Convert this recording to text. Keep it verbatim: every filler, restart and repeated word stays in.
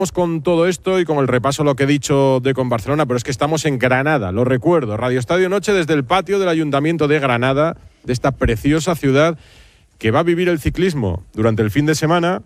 Con todo esto y con el repaso lo que he dicho de con Barcelona, pero es que estamos en Granada, lo recuerdo, Radio Estadio Noche desde el patio del Ayuntamiento de Granada, de esta preciosa ciudad que va a vivir el ciclismo durante el fin de semana